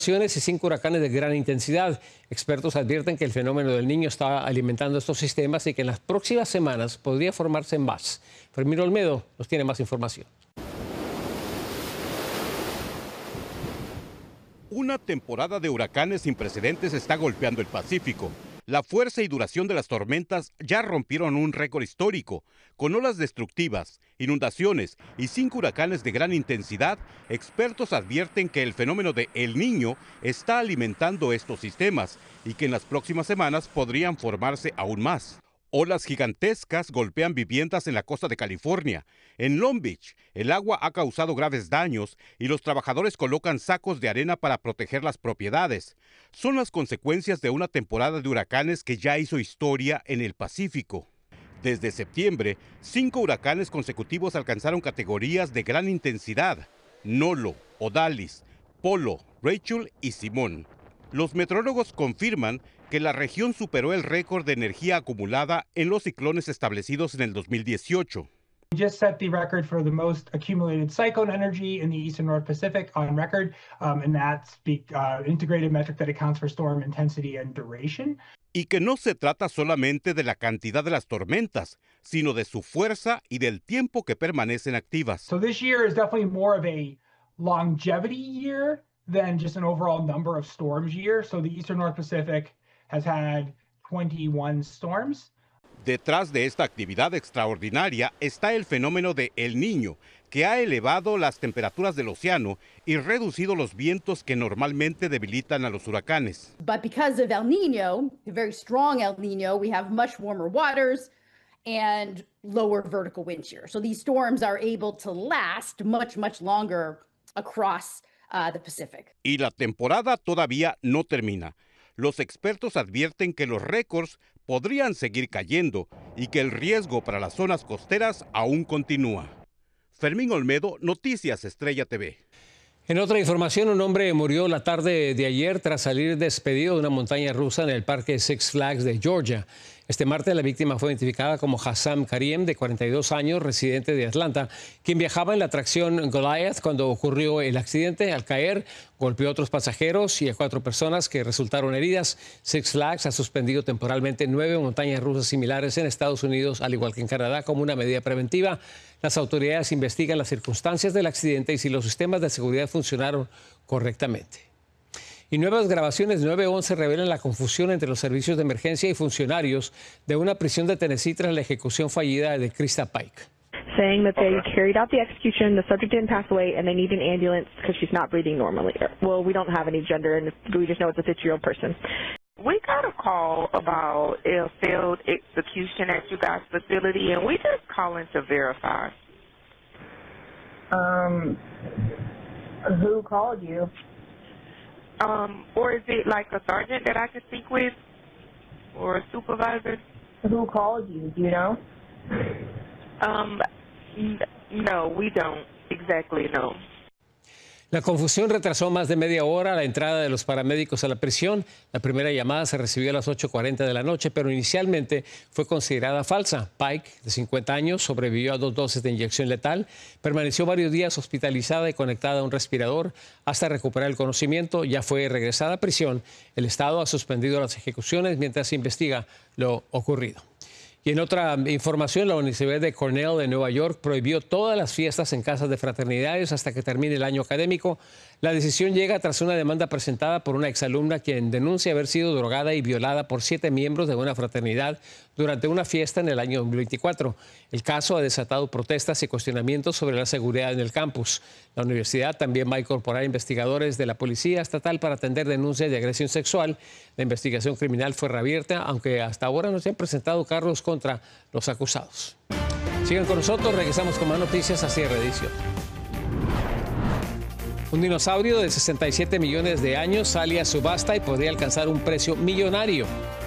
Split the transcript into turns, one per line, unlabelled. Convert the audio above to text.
Y 5 huracanes de gran intensidad. Expertos advierten que el fenómeno del Niño está alimentando estos sistemas y que en las próximas semanas podría formarse más. Fermín Olmedo nos tiene más información.
Una temporada de huracanes sin precedentes está golpeando el Pacífico. La fuerza y duración de las tormentas ya rompieron un récord histórico. Con olas destructivas, inundaciones y 5 huracanes de gran intensidad, expertos advierten que el fenómeno de El Niño está alimentando estos sistemas y que en las próximas semanas podrían formarse aún más. Olas gigantescas golpean viviendas en la costa de California. En Long Beach, el agua ha causado graves daños y los trabajadores colocan sacos de arena para proteger las propiedades. Son las consecuencias de una temporada de huracanes que ya hizo historia en el Pacífico. Desde septiembre, 5 huracanes consecutivos alcanzaron categorías de gran intensidad: Nolo, Odalis, Polo, Rachel y Simón. Los meteorólogos confirman que la región superó el récord de energía acumulada en los ciclones establecidos en el 2018.
We just set the record for the most accumulated cyclone energy in the Eastern North Pacific on record, and that's the integrated metric that accounts for storm intensity and duration.
Y que no se trata solamente de la cantidad de las tormentas, sino de su fuerza y del tiempo que permanecen activas.
So this year is definitely more of a longevity year than just an overall number of storms year. So the Eastern North Pacific has had 21 storms.
Detrás de esta actividad extraordinaria está el fenómeno de El Niño, que ha elevado las temperaturas del océano y reducido los vientos que normalmente debilitan a los huracanes.
But because of El Niño, a very strong El Niño, we have much warmer waters and lower vertical wind shear. So these storms are able to last much longer across the Pacific.
Y la temporada todavía no termina. Los expertos advierten que los récords podrían seguir cayendo y que el riesgo para las zonas costeras aún continúa. Fermín Olmedo, Noticias Estrella TV.
En otra información, un hombre murió la tarde de ayer tras salir despedido de una montaña rusa en el parque Six Flags de Georgia. Este martes la víctima fue identificada como Hassam Karim, de 42 años, residente de Atlanta, quien viajaba en la atracción Goliath cuando ocurrió el accidente. Al caer, golpeó a otros pasajeros y a 4 personas que resultaron heridas. Six Flags ha suspendido temporalmente 9 montañas rusas similares en Estados Unidos, al igual que en Canadá, como una medida preventiva. Las autoridades investigan las circunstancias del accidente y si los sistemas de seguridad funcionaron correctamente. Y nuevas grabaciones de 911 revelan la confusión entre los servicios de emergencia y funcionarios de una prisión de Tennessee tras la ejecución fallida de Krista Pike.
Saying that they carried out the execution, the subject didn't pass away, and they need an ambulance because she's not breathing normally. Well, we don't have any gender, and we just know it's a 50-year-old person.
We got a call about a failed execution at you guys' facility, and we just calling to verify.
Who called you?
Or is it like a sergeant that I can speak with, or a supervisor?
Who called you? Do you know?
No, we don't exactly know.
La confusión retrasó más de media hora la entrada de los paramédicos a la prisión. La primera llamada se recibió a las 8:40 de la noche, pero inicialmente fue considerada falsa. Pike, de 50 años, sobrevivió a 2 dosis de inyección letal, permaneció varios días hospitalizada y conectada a un respirador hasta recuperar el conocimiento. Ya fue regresada a prisión. El Estado ha suspendido las ejecuciones mientras se investiga lo ocurrido. Y en otra información, la Universidad de Cornell de Nueva York prohibió todas las fiestas en casas de fraternidades hasta que termine el año académico. La decisión llega tras una demanda presentada por una exalumna quien denuncia haber sido drogada y violada por 7 miembros de una fraternidad durante una fiesta en el año 2024. El caso ha desatado protestas y cuestionamientos sobre la seguridad en el campus. La universidad también va a incorporar investigadores de la Policía Estatal para atender denuncias de agresión sexual. La investigación criminal fue reabierta, aunque hasta ahora no se han presentado cargos contra los acusados. Sigan con nosotros, regresamos con más noticias a cierre de edición. Un dinosaurio de 67 millones de años sale a subasta y podría alcanzar un precio millonario.